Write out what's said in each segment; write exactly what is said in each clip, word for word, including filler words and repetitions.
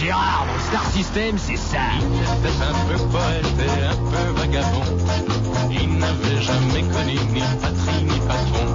Gérard, dans Star System, c'est ça. Il était un peu poète et un peu vagabond. Il n'avait jamais connu ni patrie ni patron.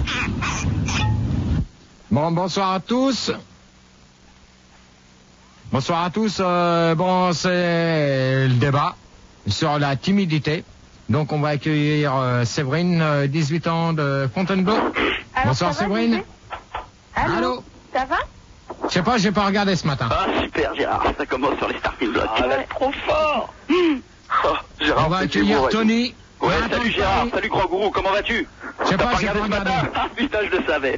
Bon, bonsoir à tous. Bonsoir à tous. Euh, bon, c'est le débat sur la timidité. Donc, on va accueillir euh, Séverine, euh, dix-huit ans de Fontainebleau. Alors, bonsoir, ça va, Séverine. Allô, Allô. Ça va? Je sais pas, j'ai pas regardé ce matin. Ah, super, Gérard. Ça commence sur les Starfield. Ah, Tu vas ouais. être trop fort. Oh, Gérard, On va c'est accueillir beau, ouais. Tony. Ouais, Attends, salut Gérard. Tony. Salut Grand Gourou. Comment vas-tu? Je sais T'as pas, j'ai pas regardé ce regardé. matin? Ah, putain, je le savais.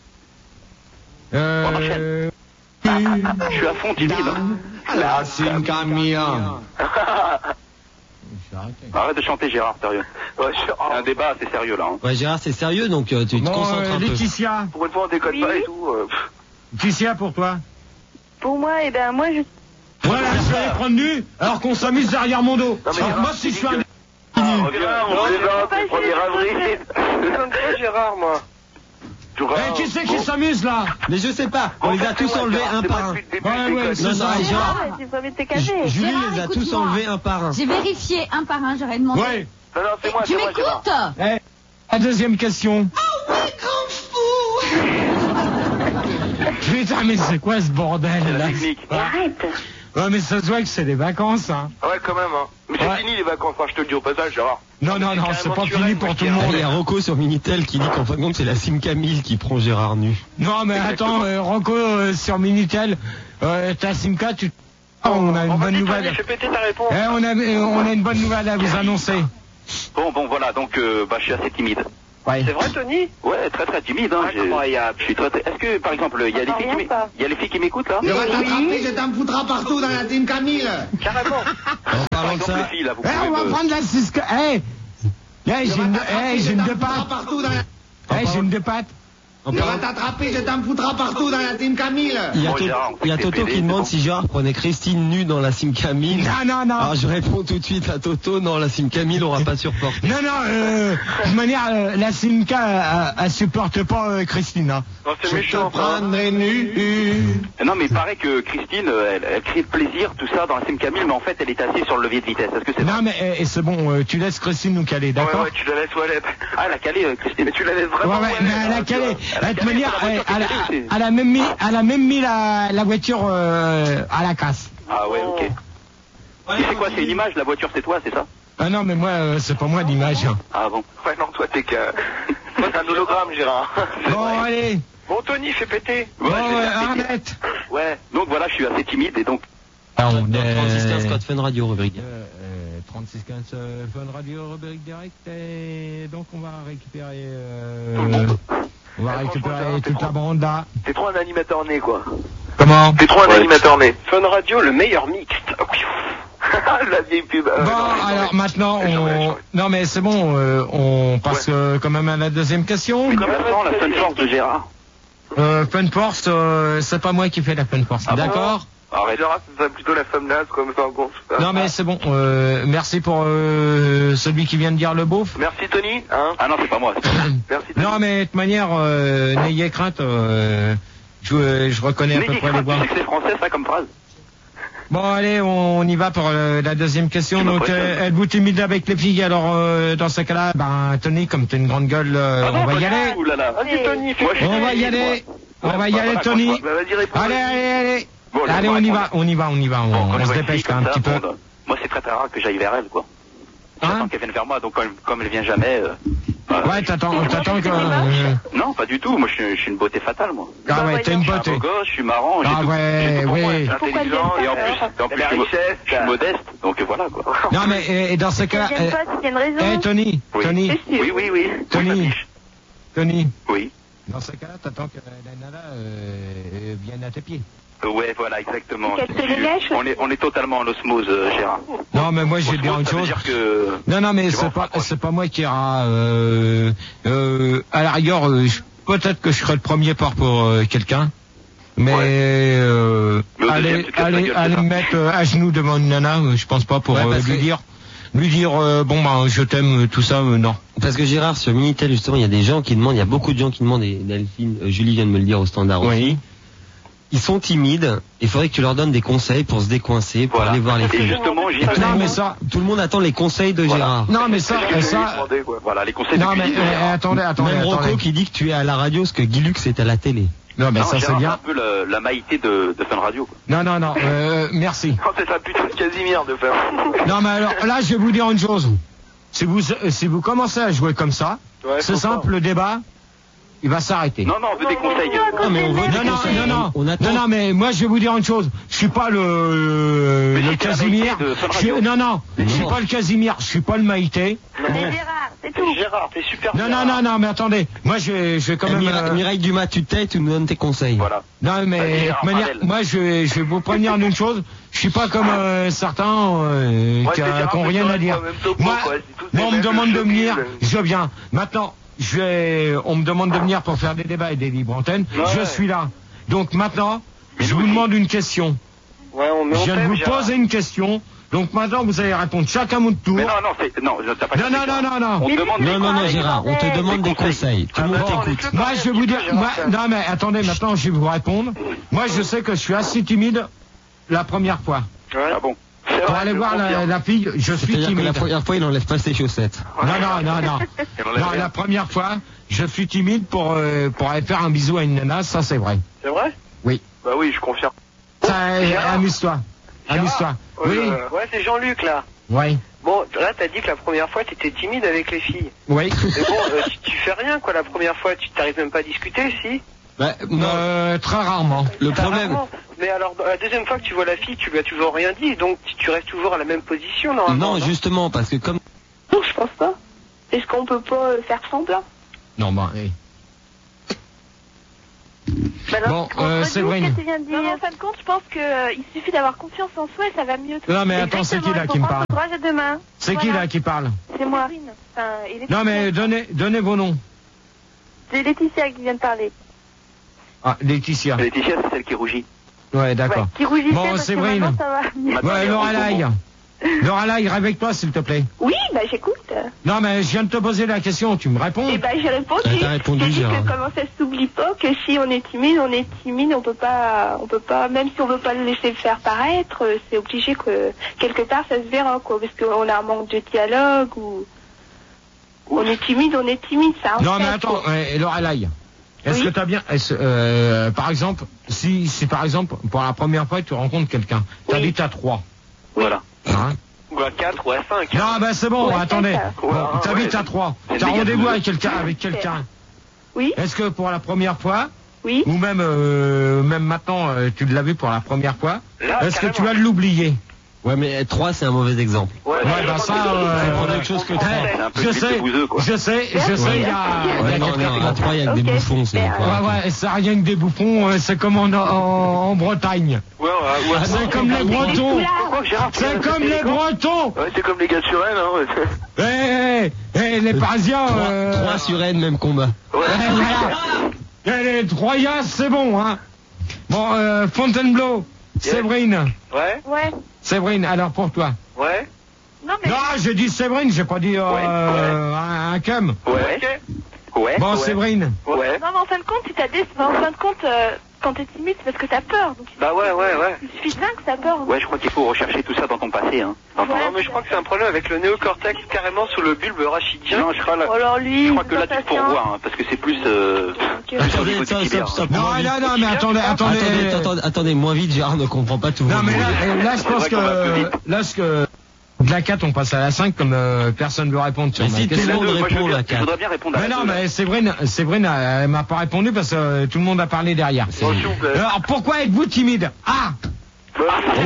Euh... Je suis à fond timide. La Simcamia. Arrête de chanter, Gérard, sérieux. Ouais, c'est un débat assez sérieux, là. Hein. Ouais, Gérard, c'est sérieux, donc euh, tu te Bon, concentres euh, un peu. Laetitia. Pour une fois, on déconne Oui. pas et tout. euh, pff. Laetitia, pour toi. Pour moi, eh ben, moi, je... Voilà, je vais les prendre nus, alors qu'on s'amuse derrière mon dos. Non, mais Alors, Gérard, moi, si je suis un... Ah, reviens, on Non, se je débat, sais pas, c'est le premier je avril. Comme toi, Gérard, moi. Eh, qui c'est qui s'amuse, là? Mais je sais pas, on les a tous enlevés un par un. Ouais, ouais, c'est Non, ça. non, Gérard, Ah, j'ai pas envie de te cacher. Julie Gérard, les a tous écoute-moi. enlevés un par un. J'ai vérifié un par un, j'aurais demandé. Ouais. Non, non, c'est moi, Tu c'est moi, Gérard. m'écoutes? Eh, la deuxième question. Putain, mais c'est quoi ce bordel, C'est la là? technique. Arrête. Ouais, mais ça se voit que c'est des vacances, hein. Ouais, quand même, hein. Mais c'est Ouais. fini les vacances, enfin, je te le dis au passage, Gérard. Non, non, non, c'est pas fini pour tout le Ah, monde. il y a Rocco sur Minitel qui dit qu'en fin de compte, c'est la Sim Camille qui prend Gérard nu. Non, mais attends, euh, Rocco, euh, sur Minitel, euh, ta Simca, tu... Oh, on a une bonne nouvelle. Fais péter ta réponse. Eh, on a, euh, on a une bonne nouvelle à vous annoncer. Bon, bon, voilà, donc, euh, bah, je suis assez timide. Ouais. C'est vrai, Tony? Ouais, très très timide, hein. Incroyable. Je suis très, très... Est-ce que, par exemple, il y a des filles qui m'é- il y a les filles qui m'écoutent, là? Je vais t'attraper, je t'en foutras partout dans la team Camille. Carrément. En Par parlant de exemple, ça, les filles, là, vous Eh, pouvez on va me... prendre la Cisco. Eh, eh, j'ai une, eh, j'ai une deux pattes. Partout dans la... Eh, j'ai une deux pattes. en Je vais parlant- t'attraper, je t'en foutras partout dans la team Camille. il y a, Bon, To- Gérard, on il y a fait Toto plaider, qui c'est demande bon. si Gérard prenait Christine nue dans la Sim Camille. Non, non, non. Alors je réponds tout de suite à Toto, non, la Sim Camille aura pas supporté. Non, non, euh, de toute manière, euh, la Simca, elle, elle supporte pas euh, Christine, hein. Non, c'est Je méchant, te ça. prendrai nu. Non, mais il paraît que Christine, euh, elle, elle crée le plaisir, tout ça, dans la Sim Camille, mais en fait, elle est assise sur le levier de vitesse. Est-ce que c'est vrai? Non, mais eh, eh, c'est bon, euh, tu laisses Christine nous caler, d'accord? tu la laisses, ouais, elle... Ah, elle a calé, euh, Christine, mais tu la laisses Ouais, vraiment, ouais, mais elle a calé. Elle a De toute calé, manière, c'est la elle, voiture qui elle est a- calée aussi. elle a même mis, elle a même mis la, la voiture euh, à la casse. Ah ouais, ok. Et c'est quoi, c'est une image, la voiture, c'est toi, c'est ça? Ah non, mais moi, euh, c'est pas moi l'image. Hein. Ah bon? Ouais, non, toi, t'es qu'un... Toi, t'es un hologramme, Gérard. Bon, allez. Bon, Tony, fais péter. Bon, Ouais, je vais euh, faire péter. arrête. Ouais, donc voilà, je suis assez timide, et donc... Ah, on est... trente-six quinze code Fun Radio, rubrique. Euh, euh, trente-six quinze euh, Fun Radio, rubrique direct, et donc on va récupérer... Euh, Tout le monde. on va Eh, récupérer franchement, toute t'es la bande là. T'es trop un animateur né, quoi. Comment? T'es trop un animateur né. Fun Radio, le meilleur mixte. La vieille pub. euh, Bon, non, mais- alors maintenant, J'en ai, j'en on... ai. Non mais c'est bon, euh, on passe euh, quand même à la deuxième question. Mais maintenant, la Fun Force de Gérard. Euh, Fun Force, euh, c'est pas moi qui fais la Fun Force, Ah bon d'accord? Arrête. Gérard, c'est plutôt la femme naze, comme ça, en gros. Non mais c'est bon, euh, merci pour euh, celui qui vient de dire le beauf. Merci, Tony. Hein ah non, c'est pas moi. c'est pas moi. Merci, Tony. Non mais de toute manière, euh, n'ayez crainte, euh, je, euh, je reconnais à peu N'ayez près les crainte, voix. tu sais que c'est français, ça, comme phrase. Bon allez, on y va pour euh, la deuxième question. Tu Donc m'impressionnes. euh, êtes-vous timide avec les filles? Alors euh, dans ce cas-là, ben Tony, comme t'as une grande gueule, euh, Ah non, on va pas y du aller. tout, là, là. Vas-y, Tony, fais Moi, péter. On va y Moi. aller. On Ouais, va y bah, aller, voilà, Tony. franchement. Bah, vas-y, réponds. Allez, allez, allez. Bon, Allez, laisse-moi on y va, répondre. on y va, on y va. On, Bon, quand on je se vois une dépêche fille là, un comme petit ça, peu. bon, moi, c'est très très rare que j'aille vers elle, quoi. J'attends Hein? qu'elle vienne vers moi, donc comme, comme elle vient jamais... euh, voilà. Ouais, t'attends, t'attends que... euh, Non, pas du tout. Moi, je suis, je suis une beauté fatale, moi. Ah ouais, t'es une Je suis un beauté. beau gosse, je suis marrant, j'ai Ah tout, ouais, j'ai tout pour moi. oui. Je suis Pourquoi intelligent, elle et en vient plus, pas, et en plus la je, suis, richesse, je suis modeste, donc voilà, quoi. Non mais et, et dans ce cas, J'aime euh, pas, s'il y a une raison. eh Tony, Oui. Tony, C'est sûr. Oui, oui, oui. Tony. Oui, ma biche. Tony, Oui. dans ce cas, t'attends que la nana euh, vienne à tes pieds. Euh, Ouais, voilà, exactement. Qu'elle te les lèche On est, on est totalement en osmose, euh, Gérard. Non mais moi j'ai Osmose, bien une ça veut chose. dire que... Non non mais Tu vois, c'est on pas s'approche. c'est pas moi qui ira. Euh, euh, à la rigueur, euh, je- peut-être que je serai le premier part pour euh, quelqu'un. Mais Ouais. euh, Mais au deuxième, allez, tu te casses la allez, gueule, c'est allez ça. me mettre euh, à genoux devant une nana, euh, je pense pas pour Ouais, euh, parce lui que- dire, lui dire euh, bon ben je t'aime, euh, tout ça, euh, non. Parce que Gérard, sur Minitel, justement, il y a des gens qui demandent, il y a beaucoup de gens qui demandent, et Delphine, euh, Julie vient de me le dire au standard Oui. aussi, ils sont timides. Il faudrait que tu leur donnes des conseils pour se décoincer, pour Voilà. aller voir les Et filles. justement, j'ai Non, mais ça. Tout le monde attend les conseils de Voilà. Gérard. Non, mais ça, ça. Voilà, les conseils Non, de mais cuisine. euh, attendez, attendez, Même attendez. Rocco qui dit que tu es à la radio, ce que Guy Lux est à la télé. Non, mais Non, ça, c'est Gérard, bien. un peu la, la maïté de, de Fun Radio. Quoi. Non, non, non, euh, merci. Oh, c'est ça, putain de Casimir de faire. Non, mais alors, là, je vais vous dire une chose. Si vous, si vous commencez à jouer comme ça, c'est simple, le débat, il va s'arrêter. Non, non, on veut des conseils. Non, mais on veut des Non, non, conseils. non, non, On attend. non, non, mais moi, je vais vous dire une chose. Je suis pas le, Mais le c'était la Casimir. Maïté de Fun Je suis- Radio. non, non, je suis Non. pas le Casimir. Je suis pas le Maïté. C'est Gérard, c'est tout. Gérard, t'es super. Non, non, non, non, mais attendez. Moi, je vais, je vais quand Eh, même. Mira- euh, Mireille Dumas, tu t'aides, tu nous donnes tes conseils. Voilà. Non, Vas-y, mais de Gérard, toute manière, Pavel. moi, je vais, je vais vous prévenir d'une chose. Je suis pas comme euh, certains euh, Ouais, qui c'est Gérard, n'ont mais rien c'est à dire. vrai, même topo, Moi, quoi, c'est tous moi, des on me mêmes demande de showbiz. venir, je viens. Maintenant, je vais, on me demande de venir pour faire des débats et des libres antennes. Ouais. Je suis là. Donc maintenant, Mais je nous vous aussi. demande une question. Ouais, on met Je viens de vous poser une question. Donc maintenant, vous allez répondre chacun à mon tour. Mais non, non, c'est, non, t'as pas Non, compris, non, non, Gérard. non, non. On te demande Non, des non, non, conseils. Gérard, on te demande des conseils. Tout le monde t'écoute. Moi, je vais vous dire, moi, non, mais attendez, maintenant, je vais vous répondre. Moi, je sais que je suis assez timide la première fois. Ah bon. C'est Pour vrai, aller je voir la, confirme. la fille, je suis C'est-à-dire que timide. la première fois, il enlève pas ses chaussettes. Non, non, non, non. Elle enlève Non, rien. la première fois, je suis timide pour, euh, pour aller faire un bisou à une nana, ça c'est vrai. C'est vrai? Oui. Bah oui, je confirme. Ça, euh, Gérard. amuse-toi. Amuse-toi. Oui. Ouais, c'est Jean-Luc là. Oui. Bon, là, t'as dit que la première fois, t'étais timide avec les filles. Oui. Mais bon, euh, tu, tu fais rien, quoi, la première fois. Tu t'arrives même pas à discuter, si. Bah, non, Euh, très rarement. le Très problème, rarement. Mais alors, la deuxième fois que tu vois la fille, tu lui as toujours rien dit. Donc, tu, tu restes toujours à la même position, normalement. non, justement, parce que comme Non, je pense pas. Est-ce qu'on peut pas euh, faire semblant? Non, bon, oui. Bah Bon, alors, euh, redis Séverine. ce que tu viens de dire. Non, mais en fin de compte, je pense que euh, il suffit d'avoir confiance en soi et ça va mieux. Non, mais attends, c'est qui là qui me parle? Courage à demain. C'est qui là qui parle? C'est moi. Enfin, et Laetitia. Non, mais donnez, donnez vos noms. C'est Laetitia qui vient de parler. Ah, Laetitia. Laetitia, c'est celle qui rougit. Ouais, d'accord. Ouais, qui rougissait Bon, parce que Séverine. maintenant, ça va mieux. Maintenant, Ouais, il y a Lorelai. Lorelai, réveille-toi, s'il te plaît. Oui, bah j'écoute. Non, mais je viens de te poser la question, tu me réponds? Et bah j'ai répondu. Ah, t'as répondu, J'ai dit Gérard. que comment ça s'oublie pas, que si on est timide, on est timide, on peut pas, on peut pas, même si on veut pas le laisser faire paraître, euh, c'est obligé que quelque part ça se verra quoi, parce qu'on a un manque de dialogue ou on est timide, on est timide, ça. en Non, fait, mais attends, quoi. euh, Lorelai. Est-ce Oui. que t'as bien, est-ce, euh, par exemple, si, si par exemple, pour la première fois, tu rencontres quelqu'un, t'habites à trois, Voilà. hein? Ou à quatre, ou à cinq. Non, ben c'est bon, Ouais, attendez. c'est ça. Bon, Ouais, t'habites ouais. à trois. C'est T'as méga rendez-vous cool. avec quelqu'un, avec quelqu'un. Oui, Est-ce que pour la première fois, oui. ou même, euh, même maintenant, euh, tu l'as vu pour la première fois, Là, est-ce que tu carrément. vas l'oublier? ouais, mais trois, c'est un mauvais exemple. Ouais, Ouais, bah ça, euh, C'est pour autre chose que eh, trois. C'est un peu je le sais, bouseux, quoi. je sais, je sais, il y a, il y a Ouais, non, quelqu'un- non, à trois, il y a que des Ok. bouffons, c'est Ben, quoi. Ouais, ouais, c'est rien que des bouffons, euh, c'est comme en, en, en Bretagne. Ouais, ouais, ouais. Ah, c'est comme les Bretons. Pourquoi, Gérard, tu viens C'est de comme péter les camps Bretons. Ouais, c'est comme les gars de Suresnes, hein. Eh, eh, eh, les Parisiens. Trois, euh, trois sur N, même combat. Ouais. eh, voilà. Eh, les Troyens, c'est bon, hein. Bon, euh, Fontainebleau, Séverine, Ouais, Ouais. Séverine, alors pour toi. ouais. Non mais. Non, j'ai dit Séverine, j'ai pas dit euh, Ouais, un, un cum. Ouais. Ouais. Bon, ouais. Séverine. Ouais. Non mais en fin de compte, si t'as des, en fin de compte, euh, quand t'es timide, c'est parce que t'as peur. Donc, Bah ouais, ouais, ouais. il suffit de là que t'as peur. Ouais, je crois qu'il faut rechercher tout ça dans ton passé, hein. Dans ton- Ouais. Non, mais je crois que c'est un problème avec le néocortex carrément sous le bulbe rachidien. Non, je crois, là, Oh, alors lui, je crois que là, tu te sensation. pourvois, hein, parce que c'est plus, euh, Ok. plus au Attendez, niveau du stop, filaire, stop, stop. Non, moins vite. non, non, mais attendez, attendez. Attendez, attendez, attendez, moins vite, Gérard ne comprend pas tout. Non, mais là, là, je pense vrai qu'on va plus que, vite. là, ce que, de la quatre, on passe à la cinq, comme euh, personne ne veut répondre sur Mais ma si, tout question. le monde Moi, je, répond, veux bien- la je quatre. voudrais bien répondre à Mais la non, deux, là. mais Séverine, Séverine, elle m'a pas répondu parce que euh, tout le monde a parlé derrière. Bon, s'il vous plaît. Alors, pourquoi êtes-vous timide? Ah! Ah,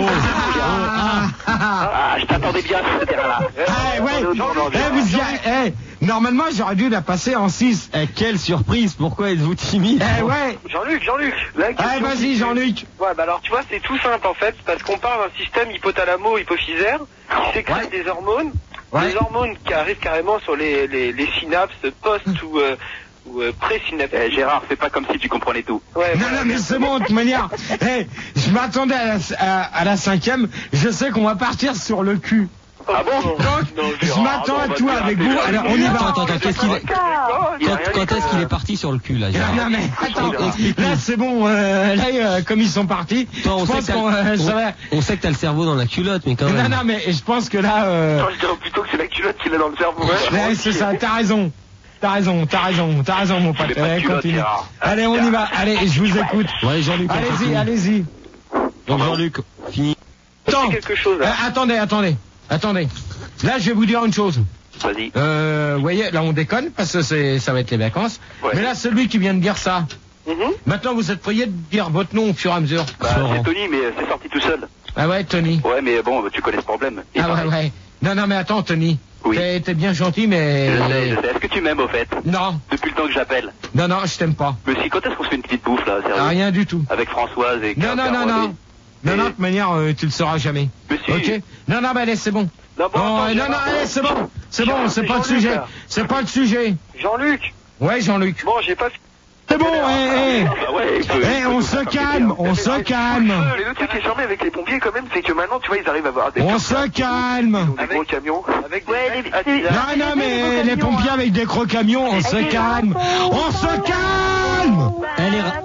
Ah, ah, ah. Ah, je t'attendais bien, ce terrain-là. Eh, ouais, Non, non, non, eh, vous y a- eh, normalement, j'aurais dû la passer en six. Eh, quelle surprise, pourquoi êtes-vous timide? Eh, ouais. Jean-Luc, Jean-Luc. la Eh, question vas-y, qui- Jean-Luc. Ouais, bah alors tu vois, c'est tout simple en fait, parce qu'on parle d'un système hypothalamo-hypophysaire qui sécrète Ouais. des hormones, Ouais. des hormones qui arrivent carrément sur les, les, les synapses post ou, euh, ou euh, pré-synaptiques. Eh, Gérard, fais pas comme si tu comprenais tout. Ouais, Non, voilà. non, mais c'est bon, de toute manière. Eh, je m'attendais à, la- à- à la cinquième. Je sais qu'on va partir sur le cul. Ah bon? Donc, je m'attends à tout avec vous. Alors, on y va. Attends, attends, qu'est-ce qu'il est... Quand, quand est-ce qu'il est parti sur le cul, là, Gérard? Non, mais attends, là, c'est bon, euh, là, euh, comme ils sont partis, Toi, on je sait pense que qu'on, t'as- euh, ça on- va. on sait que t'as le cerveau dans la culotte, mais quand Non, même. non, mais je pense que là, euh, Attends, je dirais plutôt que c'est la culotte qu'il a dans le cerveau. ouais, c'est ça, t'as raison. T'as raison, t'as raison, t'as raison, mon pote. Mais pas de Allez, culotte, continue. Gérard. Allez, on y va. Allez, je vous écoute. Ouais, Jean-Luc, on Allez-y, continue. allez-y. Donc, Jean-Luc, fini. Attends, quelque chose, là. euh, attendez, attendez, attendez. Là, je vais vous dire une chose. Vas-y. Euh, vous voyez, là, on déconne parce que c'est, ça va être les vacances. Ouais. Mais là, celui qui vient de dire ça. Mhm. Maintenant, vous êtes prié de dire votre nom au fur et à mesure. Bah, Florent. c'est Tony, mais c'est sorti tout seul. Ah ouais, Tony. Ouais, mais bon, tu connais ce problème. Et Ah ouais, pareil. ouais. Non, non, mais attends, Tony. Oui. T'es, t'es bien gentil, mais... Je sais, je sais. Est-ce que tu m'aimes, au fait? Non, Depuis le temps que j'appelle. non, non, je t'aime pas. Mais si, quand est-ce qu'on se fait une petite bouffe, là, sérieux? Ah, rien du tout. Avec Françoise et Non, non, Pierre non, non. Rodé. Non, Et- non, de toute manière, euh, tu le sauras jamais. Mais si. Ok? Non, non, mais allez, c'est bon. Non, bon, Oh, attends, non, non, Gérard. allez, c'est bon. C'est bon, Gérard, c'est c'est pas le Jean-Luc, sujet. là. C'est pas le sujet. Jean-Luc. Ouais, Jean-Luc. Bon, j'ai pas... C'est bon, hé, hé. Bah ouais, il peut- Eh, il peut on nous se faire calme, plaisir. on se calme. Mais le truc qui est charmé avec les pompiers, quand même, c'est que maintenant, tu vois, ils arrivent à avoir des... On se calme. Des gros camions. Avec des Ouais, mecs les- à c'est- Tila. Non, non, mais les pompiers avec des gros camions, on se calme. On se calme. Elle est, ra-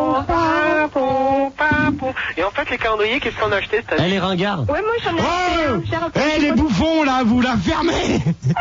Et en fait, les calendriers, qu'est-ce qu'on a acheté cette année? elle est ringarde. Ouais, moi j'en ai acheté Oh, un, j'ai repris eh, les une bouffons, là, vous la fermez.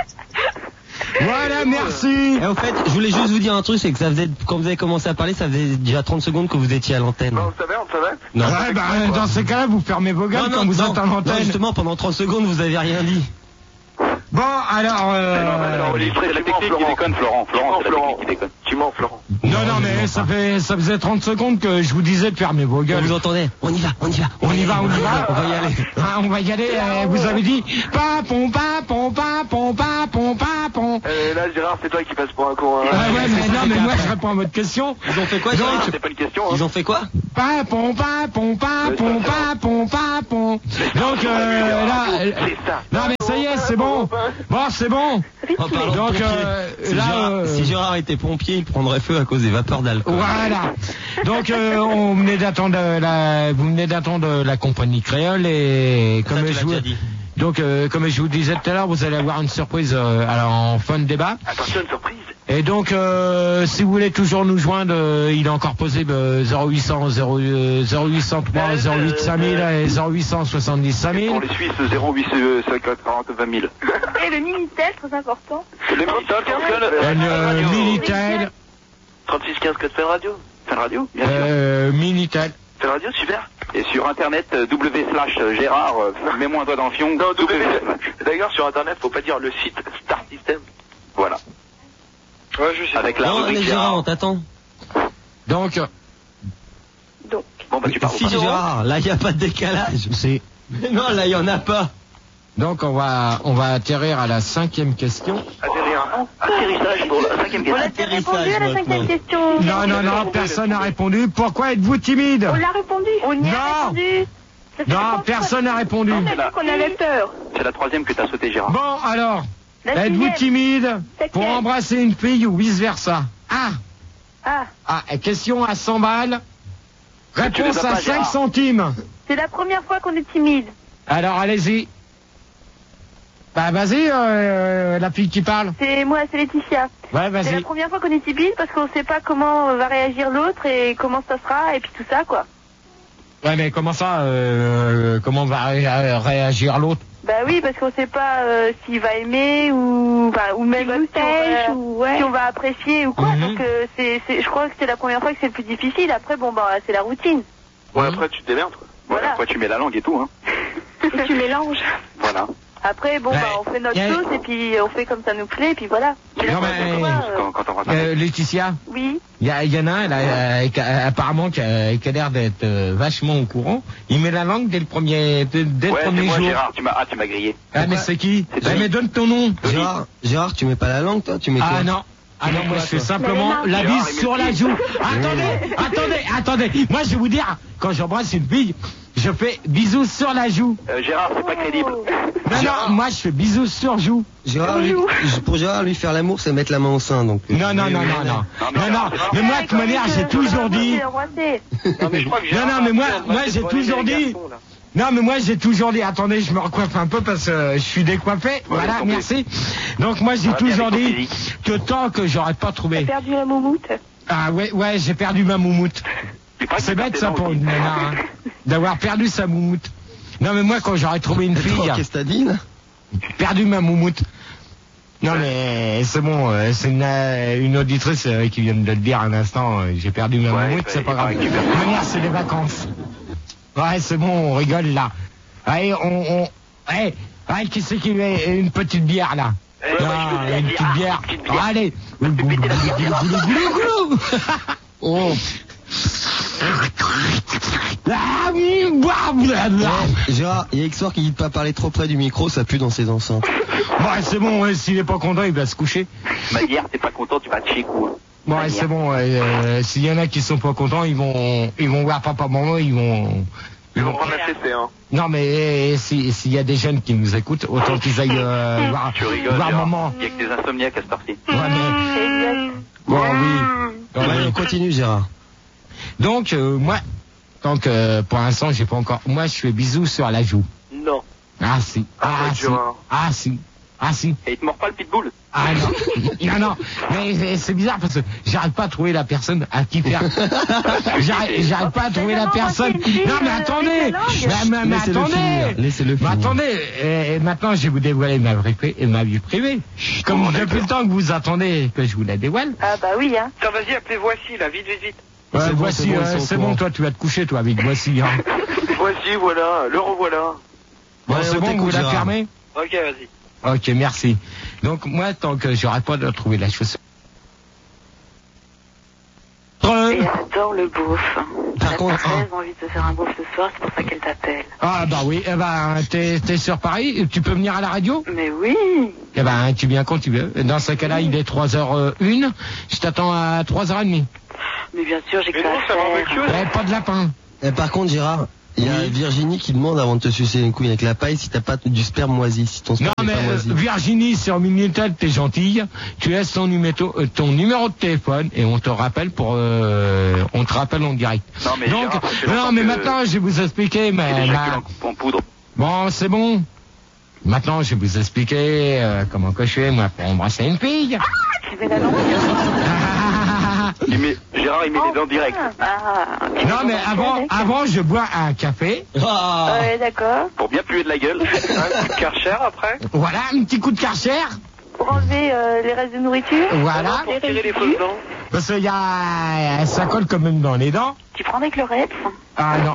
Voilà, merci. Et au fait, je voulais juste vous dire un truc, c'est que ça faisait, quand vous avez commencé à parler, ça faisait déjà trente secondes que vous étiez à l'antenne. Non, on savait, on savait. Non. Ouais, bah, dans ces cas-là, vous fermez vos gueules Non, quand non, vous non, êtes à non, l'antenne. justement, pendant trente secondes, vous avez rien dit. Bon, alors, euh... Non, c'est la technique qui déconne, Florent. Florent, c'est la technique qui déconne. Tu mens, Florent. non, non, mais ça fait, ça faisait trente secondes que je vous disais de fermer vos On gueules. vous entendait. On y va, on y va. On y va, on y va. On va y aller. Ah, on va y aller. euh, vous avez dit papon, papon, papon, papon, papon. Euh, là, Gérard, c'est toi qui passes pour un con. Hein. Ah ouais, mais non, mais moi je réponds à votre question. Ils ont fait quoi, Donc, Gérard? C'est pas une question, hein. Ils ont fait quoi? Papon, papon, papon, papon, papon. Donc euh, là, euh, C'est ça. non mais ça y est, c'est bon. Bon, c'est bon. En parlant de Donc pompiers, euh, si, là, Gérard, euh, si Gérard était pompier, il prendrait feu à cause des vapeurs d'alcool. voilà. Donc euh, on venait d'attendre la, vous venez d'attendre la compagnie créole et Ça, comme tu je l'as vous, déjà dit. donc euh, comme je vous disais tout à l'heure, vous allez avoir une surprise euh, alors en fin de débat. Attention, une surprise. Et donc, euh, si vous voulez toujours nous joindre, euh, il est encore possible euh, zéro huit cent, zéro huit cent trois, zéro huit cinq mille et zéro huit cent soixante-dix cinq mille. Pour les Suisses, zéro huit cinquante quarante vingt mille. Et le Minitel, très important. Le Minitel, Euh, le Minitel, trente-six quinze code Fun Radio. Fun Radio, bien sûr. euh, Minitel. Fun Radio, super. Et sur internet, euh, W slash Gérard, euh, mets-moi un doigt dans le fion. Non, W. D'ailleurs, sur internet, faut pas dire le site Star System. Voilà. Ouais, je sais. Avec la Non, rubrique allez, Gérard, on Gérard. t'attend. Donc, Donc, Bon, bah tu parles. Si, Gérard, là, il n'y a pas de décalage. c'est, Mais non, là, il n'y en a pas. donc on va, on va atterrir à la cinquième question. Atterrir. Atterrissage pour la cinquième on a question. déjà répondu à la maintenant. cinquième question. Non, non, non, personne n'a répondu. Pourquoi êtes-vous timide? On l'a répondu. On y Non. a répondu. Ça fait Non, longtemps personne n'a répondu. qu'on a dit qu'on avait peur. C'est la troisième que t'as sauté, Gérard. Bon, alors, La êtes-vous sixième. timide pour Septième. embrasser une fille ou vice versa? Ah, Ah, ah, question à cent balles. tu les Réponse as à pas, cinq Gérard. centimes. c'est la première fois qu'on est timide. Alors, allez-y. Bah, vas-y, euh, la fille qui parle. C'est moi, c'est Laetitia. Ouais, C'est la vas-y. première fois qu'on est timide parce qu'on sait pas comment va réagir l'autre et comment ça sera et puis tout ça, quoi. Ouais, mais comment ça, euh, comment va ré- réagir l'autre? Bah oui, parce qu'on sait pas euh, s'il va aimer ou, enfin, ou même si on, va, ou ouais. si on va apprécier ou quoi. Mhm. Donc euh, c'est, c'est, je crois que c'est la première fois que c'est le plus difficile. Après, bon, bah c'est la routine. Ouais, après, tu te démerdes, quoi. Voilà, Voilà. toi tu mets la langue et tout, hein. Et tu mélanges. Voilà. Après, bon, Ouais. bah on fait notre Y a- sauce et puis on fait comme ça nous plaît et puis voilà. Mais la Non, prochaine mais- fois, euh, Quand, quand on va Euh, Laetitia, oui. il y, a- y en a un, là, euh, qui a- apparemment, qui a, qui a l'air d'être euh, vachement au courant. Il met la langue dès le premier, dès, dès le Ouais, c'est premier moi, jour. Gérard. Tu m'as, ah, tu m'as grillé. Ah, mais c'est qui? C'est Ah, Tony. mais donne ton nom. Gérard, Gérard, tu mets pas la langue, toi? Tu mets quoi? Ah non. Ah non, moi je fais simplement Mais la Gérard, bise il met sur le la pied. joue. Attendez, attendez, attendez. Moi je vais vous dire, quand j'embrasse une fille, je fais bisous sur la joue. Euh, Gérard, c'est pas crédible. Non, non, moi je fais bisous sur joue. Gérard, lui, pour Gérard, lui faire l'amour, c'est mettre la main au sein, donc. euh, Non, non, non, non, non. Non, mais Non, non. Gérard, Mais moi de toute manière, j'ai toujours dit. Embrasser. Non, mais je crois que Non, non, mais moi, moi j'ai Embrasser toujours les dit. garçons, là. Non, mais moi, j'ai toujours dit, attendez, je me recoiffe un peu parce que euh, je suis décoiffé. Voilà, merci. Donc, moi, j'ai toujours dit que tant que j'aurais pas trouvé... T'as perdu la moumoute? Ah ouais, ouais, j'ai perdu ma moumoute. C'est bête, ça, pour une nana, hein, d'avoir perdu sa moumoute. Non, mais moi, quand j'aurais trouvé une fille... Qu'est-ce que t'as dit, là? Perdu ma moumoute. Non, mais c'est bon, euh, c'est une, euh, une auditrice euh, qui vient de le dire un instant, euh, j'ai perdu ma Ouais, moumoute, bah, c'est pas il grave. paraît que tu De perds. toute manière, c'est des vacances. Ouais, c'est bon, on rigole, là. Allez, on... on... Allez, allez, qui c'est qui met une petite bière, là? Eh, Non, moi, je veux bien une dire, petite ah, bière. une petite bière. Allez. Je vais péter la bière. Goulou, goulou, goulou. Oh. Ah oui, blablabla. Eh, Gérard, il y a X-Soir qui dit de pas parler trop près du micro, ça pue dans ses enceintes. Bon, c'est bon, ouais, s'il est pas content, il va se coucher. Manière, t'es pas content, tu vas te chier, quoi. Bon, ouais, c'est bon, ouais, euh, s'il y en a qui sont pas contents, ils vont, ils vont voir papa, maman, ils vont... Ils vont prendre la C C, hein. Non, mais eh, si- s'il y a des jeunes qui nous écoutent, autant qu'ils aillent euh, voir, Tu rigoles, voir Gérard. maman. Il y a que des insomniaques à cette heure-ci. Ouais, mais... Bon, oui. Bon, Ouais, oui. on continue, Gérard. Donc, euh, moi, donc, euh, pour l'instant, j'ai pas encore... Moi, je fais bisous sur la joue. Non. Ah, si. Ah, Arrête, si. Gérard. Ah, si. Ah, si. Et il te mord pas le pitbull? Ah, non. Non, non. Mais c'est- c'est bizarre parce que j'arrive pas à trouver la personne à qui faire. J'arrive j'arrive pas à trouver la personne. Non, mais attendez. Mais, mais, mais Laissez-le attendez. finir, laissez-le Mais finir. attendez. Et, et maintenant, je vais vous dévoiler ma vie privée. Ma vie privée. Comme Bon, depuis d'accord. le temps que vous attendez que je vous la dévoile. Ah bah oui, hein. Tiens, vas-y, appelez Voici, là, vite, vite, vite. Ouais, C'est bon, voici, c'est bon, euh, ils sont au c'est courant. bon, toi, tu vas te coucher, toi, avec voici. Hein. Voici, voilà, le revoilà. Bon, Ouais, c'est on bon, t'écoute, vous la Gérard. fermez? Ok, vas-y. Ok, merci. Donc, moi, tant que j'aurai pas de trouver la chaussure. Et elle adore le beauf. Par Elle a contre, très envie de se faire un beauf ce soir, c'est pour ça qu'elle t'appelle. Ah, bah oui, eh ben, t'es, t'es sur Paris, tu peux venir à la radio? Mais oui. Eh ben, tu viens quand tu veux. Dans ce cas-là, il est trois heures une. Je t'attends à trois heures trente. Mais bien sûr, j'ai que Mais ça non, à ça va faire. avec eux. Eh, pas de lapin. Eh, par contre, Gérard, il y a Oui. Virginie qui demande avant de te sucer les couilles avec la paille si t'as pas du sperme moisi, si ton sperme Non, mais n'est pas euh, moisi. Virginie, sur Minitel, t'es gentille. Tu laisses ton numéro, euh, ton numéro de téléphone et on te rappelle pour, euh, on te rappelle en direct. Non, mais Donc, Gérard, ça fait non, longtemps mais que- maintenant, je vais vous expliquer, C'est mais, déjà ma- en, en poudre. bon, c'est bon. Maintenant, je vais vous expliquer euh, comment que je fais, moi, pour embrasser une fille. Tu mets la langue. Il met, Gérard, il met les dents directes. Ah. Non, mais avant, avant, je bois un café. Ah. Ouais, d'accord. Pour bien puer de la gueule. Un coup de Karcher après. Voilà, un petit coup de karcher. Pour enlever euh, les restes de nourriture. Voilà. Pour tirer les fausses dents. Parce qu'il y a, ça colle quand même dans les dents. Tu prends des chlorettes. Ah non.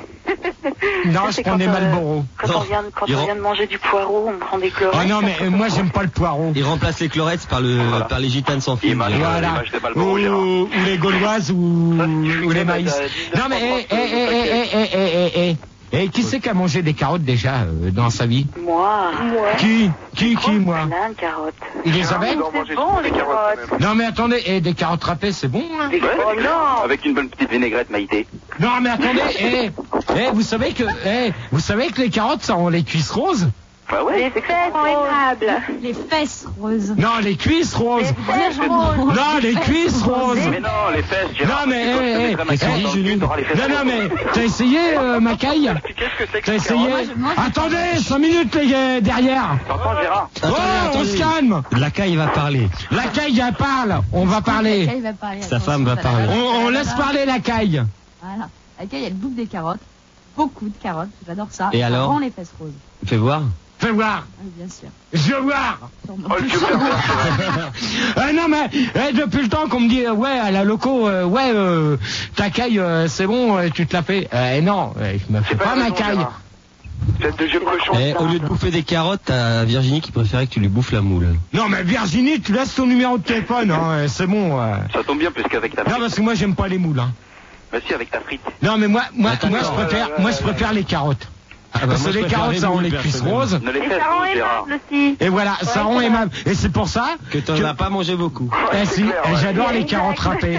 Non, Ça, je c'est prends quand, des euh, Marlboro. Quand on vient, quand Il on rend- vient de manger du poireau, on prend des chlorettes. Oh non, mais euh, moi, j'aime pas le poireau. Il remplace les chlorettes par, le, Voilà. par les gitanes sans fil. Image. Gérard. Voilà. l'image de Ou, Marlboro, Gérard. ou les Gauloises ou, Ça, si tu ou les fais maïs. à dix-neuf Non, mais, eh, eh, cent eh, trente, eh, eh, eh, eh, eh. Et qui c'est qui a mangé des carottes déjà euh, dans sa vie? Moi. Moi. Qui? Qui, qui, moi? Plein de carottes. Elisabeth? doit manger bon, souvent les des carottes, carottes. quand même. Non, mais attendez, et des carottes râpées, c'est bon, hein? Des Ouais, oh c'est clair. non. Avec une bonne petite vinaigrette, Maïté. Non, mais attendez, eh, eh, vous savez que, eh, vous savez que les carottes, ça ont les cuisses roses? Bah ouais. Les fesses aimables. Les fesses roses. Non, les cuisses roses. Vraiment. Non, les cuisses roses. Mais non, les fesses, Gérard. Non, mais, parce que eh, quand tu te eh, mettras ma eh, carotte dans le cul, t'auras les fesses Non, non, roses. mais, t'as essayé, euh, ma caille? Qu'est-ce que c'est que T'as ces essayé? carottes? je mange. Attendez, cinq minutes, les gars, derrière. T'entends, Gérard? Oh, on se calme. La caille va parler. La caille, elle parle. On va parler. La caille va parler. Sa attention, femme va ça parler. On, on laisse parler la caille. Voilà. La caille, elle bouffe des carottes. Beaucoup de carottes. J'adore ça. Et Ça alors rend les fesses roses. Fais voir. Fais voir. Oui, bien sûr. Je veux voir. Sûrement. Oh, le vieux père. Euh, non, mais eh, depuis le temps qu'on me dit, euh, ouais, à la loco, euh, ouais, euh, ta caille, euh, c'est bon, euh, tu te la fais. Euh, non, euh, je me fais C'est pas, pas ma raison, caille. Gérard. Tête de vieux cochon. Eh, au lieu de bouffer des carottes, t'as Virginie qui préférait que tu lui bouffes la moule. Non, mais Virginie, tu laisses ton numéro de téléphone, hein, euh, c'est bon. euh. Ça tombe bien, puisqu'avec ta Non, frite. parce que moi, j'aime pas les moules. Hein. Bah si, avec ta frite. Non, mais moi, moi, Attends, moi, je attends, préfère, moi, je préfère les carottes. Parce que les carottes, ça rend les cuisses roses. Ne les Et fesses ça rend roses, Gérard. aimable aussi. Et voilà, ça rend aimable. Et c'est pour ça Que t'en que- as pas mangé beaucoup. Eh, si, clair, eh, ouais. j'adore les carottes râpées.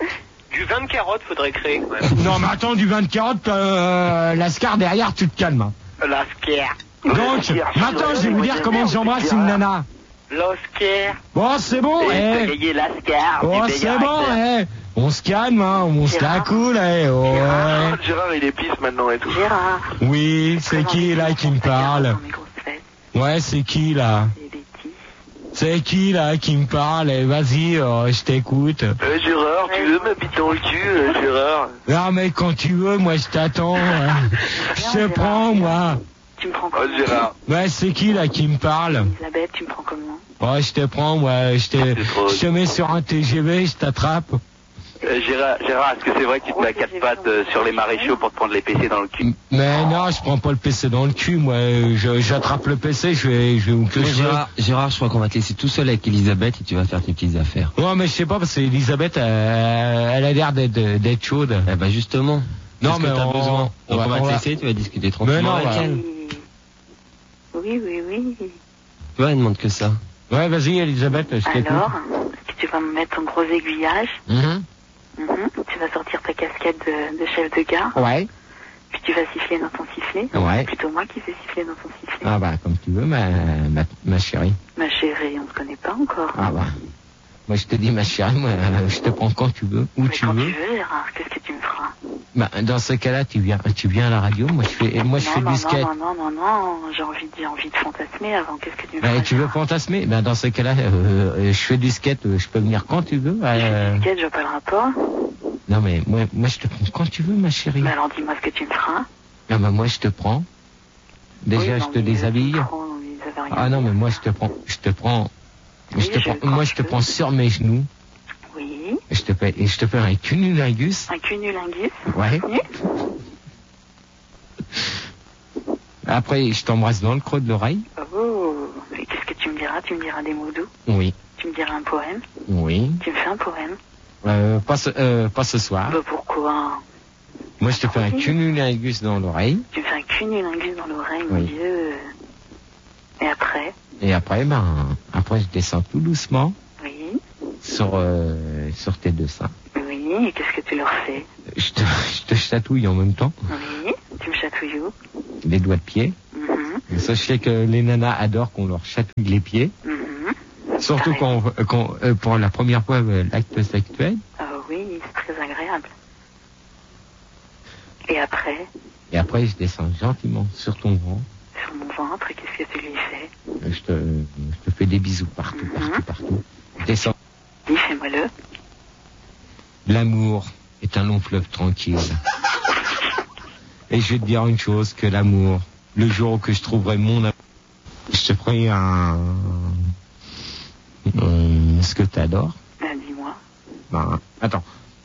Du vin de carottes, faudrait créer. Ouais. Non, mais attends, du vin de carottes, euh, lascar derrière, tu te calmes. hein. La scare. Donc, maintenant, je vais vous dire comment j'embrasse une nana. La scare. Bon, c'est bon, Et t'as eh. gagné l'Ascar. Oh, du c'est meilleur bon, acteur. eh. On se calme, hein, on se la coule, eh, oh, Gérard, ouais. Gérard, il est pisse maintenant et tout. Gérard. Oui, c'est qui là qui me parle? Ouais, c'est qui là? C'est qui là qui me parle? Eh, vas-y, euh, je t'écoute. Euh, Gérard, tu veux m'habiter dans le cul, euh, Gérard? Non mais quand tu veux, moi je t'attends. hein. Je te prends, moi. Tu me prends Oh, comment? Gérard. Ouais, c'est qui là qui me parle? Elisabeth, tu me prends comment? Ouais, je te prends, moi. Je te, je te mets sur un T G V, je t'attrape. Euh, Gérard, Gérard, est-ce que c'est vrai que tu te mets à quatre pattes euh, sur les maréchaux pour te prendre les P C dans le cul? Mais non, je prends pas le P C dans le cul, moi. Je- J'attrape le P C, je vais, je vais où que Mais je veux. Gérard, Gérard, je crois qu'on va te laisser tout seul avec Elisabeth et tu vas faire tes petites affaires. Ouais, mais je sais pas, parce qu'Elisabeth, elle, elle a l'air d'être d'être chaude. Eh ben justement. Non, C'est ce mais que t'as on- besoin. Donc on va- on va on te va- laisser, tu vas discuter Mais tranquillement non, avec on va- elle. Oui, oui, oui. Tu vois, elle demande que ça. Ouais, vas-y, Elisabeth, je t'écoute. Alors, est-ce que tu vas me mettre un gros aiguillage? Mhm. Mhm. Tu vas sortir ta casquette de, de chef de gare. Ouais. Puis tu vas siffler dans ton sifflet. Ouais. C'est plutôt moi qui vais siffler dans ton sifflet. Ah bah, comme tu veux, ma, ma, ma chérie. Ma chérie, on ne se connaît pas encore. Ah bah. Moi, je te dis, ma chérie, moi, euh, je te prends quand tu veux, où Mais tu quand veux. tu veux, Gérard, qu'est-ce que tu me feras? Bah, dans ce cas-là, tu viens, tu viens à la radio. Moi, je fais, moi, je non, fais non, du skate. non, non, non, non, j'ai envie, de- j'ai envie de fantasmer avant. Qu'est-ce que tu me Bah, feras? tu veux fantasmer? Bah, dans ce cas-là, euh, je fais du skate. euh, Je peux venir quand tu veux. euh, Skate, je vois pas le rapport. Non, mais moi, moi, je te prends quand tu veux, ma chérie. Mais alors dis-moi ce que tu me feras. Ah bah, moi, je te prends. Déjà, Oui, je non, te mais déshabille. trop, ils avaient rien Ah non, dit. mais moi, je te prends, je te prends, Oui, je te je prends, prends, moi, je je te veux. prends sur mes genoux. Oui. Et je te fais, et je te fais un cunnilingus. Un cunnilingus. Ouais. Oui. Après, je t'embrasse dans le creux de l'oreille. Oh, et qu'est-ce que tu me diras? Tu me diras des mots doux? Oui. Tu me diras un poème? Oui. Tu me fais un poème? Euh, pas ce, euh, pas ce soir. Bah pourquoi? Moi, je te fais un cunnilingus dans l'oreille. Tu me fais un cunnilingus dans l'oreille, mon Oui. Dieu. Et après? Et après, ben, après, je descends tout doucement Oui. sur, euh, sur tes deux seins. Oui, et qu'est-ce que tu leur fais? Je te, je te chatouille en même temps. Oui. Tu me chatouilles où? Les doigts de pied. Mhm. Ça, je sais que les nanas adorent qu'on leur chatouille les pieds. Mhm. Surtout quand, on- quand euh, pour la première fois, euh, l'acte sexuel. Ah oui, c'est très agréable. Et après, Et après, je descends gentiment sur ton ventre. sur mon ventre, qu'est-ce que tu lui fais? Je te, je te fais des bisous partout, partout, partout. Je descends. Dis, fais-moi-le. L'amour est un long fleuve tranquille. Et je vais te dire une chose, que l'amour, le jour où je trouverai mon amour, je te ferai un... Euh, ce que t'adores. Ben, dis-moi. Ben, attends.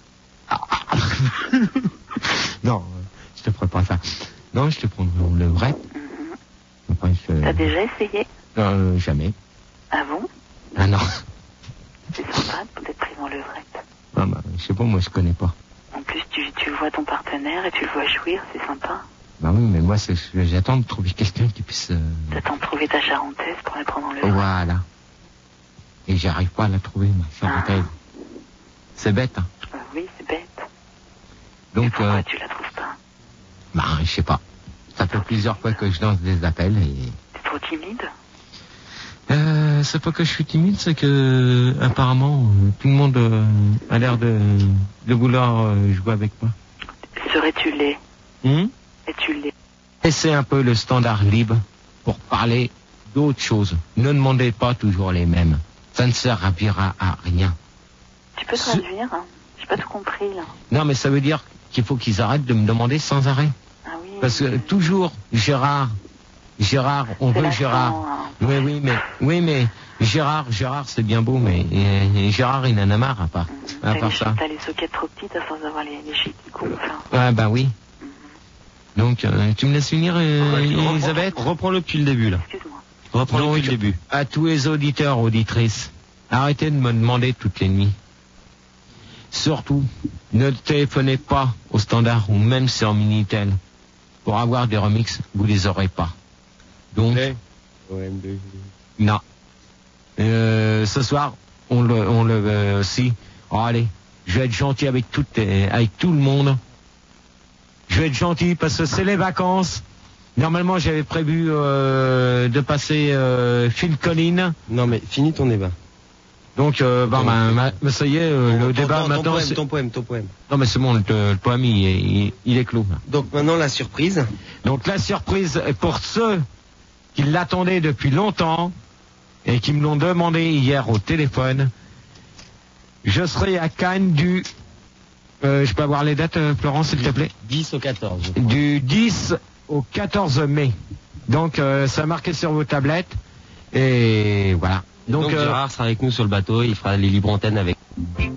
Non, je te ferai pas ça. Non, je te prendrai le vrai. Après, je... T'as déjà essayé? Euh, jamais. Ah bon? Ah non. C'est sympa d'être pris dans le vrai. Ah, bah, je sais pas, moi je connais pas. En plus, tu, tu vois ton partenaire et tu le vois jouir, c'est sympa. Bah oui, mais moi, c'est, j'attends de trouver quelqu'un qui puisse... euh, T'attends de trouver ta charentaise pour la prendre dans le vrai. Voilà. Et j'arrive pas à la trouver, ma charentaise. C'est bête, hein. Ah oui, c'est bête. Donc, Pourquoi euh, tu la trouves pas? bah, je sais pas. Ça fait plusieurs fois que je lance des appels et... T'es trop timide? Euh, c'est pas que je suis timide, c'est que apparemment euh, tout le monde euh, a l'air de, de vouloir euh, jouer avec moi. Serais-tu laid? Hum Es-tu laid? Laissez un peu le standard libre pour parler d'autres choses. Ne demandez pas toujours les mêmes. Ça ne servira à rien. Tu peux traduire? Hein? J'ai pas tout compris, là. Non, mais ça veut dire qu'il faut qu'ils arrêtent de me demander sans arrêt. Ah oui. Parce que toujours, Gérard, Gérard, on C'est veut l'accent, Gérard. hein. Oui, oui, mais, oui, mais Gérard, Gérard, c'est bien beau, mais et- et Gérard, il en a marre à part, à T'as part les, ça. t'as les sockets trop petites à force d'avoir les, les chics qui coupent. Enfin, Ah, bah oui. Donc, euh, tu me laisses finir, euh, Elisabeth? Reprends-le depuis le début, là. excuse-moi. Reprends-le Donc, depuis le début. à tous les auditeurs, auditrices, arrêtez de me demander toutes les nuits. Surtout, ne téléphonez pas au standard ou même sur Minitel. Pour avoir des remixes, vous les aurez pas. Donc, non. Euh, ce soir, on le, on le, euh, si. Oh, allez, je vais être gentil avec tout, euh, avec tout le monde. Je vais être gentil parce que c'est les vacances. Normalement, j'avais prévu euh, de passer euh, Phil Collins. Non, mais finis ton débat. Donc, euh, bah, Donc, bah, bah, bah, ça y est, euh, Ton- le ton- débat ton, maintenant. Ton poème, c'est- ton poème, ton poème. Non, mais c'est bon, le, le poème, il, est- il, il est clos. Là. Donc maintenant la surprise. Donc, la surprise est pour ceux qui l'attendaient depuis longtemps et qui me l'ont demandé hier au téléphone. Je serai à Cannes du. Euh, je peux avoir les dates, euh, Florence, s'il te plaît? dix au quatorze. je crois. Du dix au quatorze mai. Donc, euh, ça marqué sur vos tablettes. Et voilà. Donc, Donc, euh, Gérard sera avec nous sur le bateau, il fera les libres antennes avec.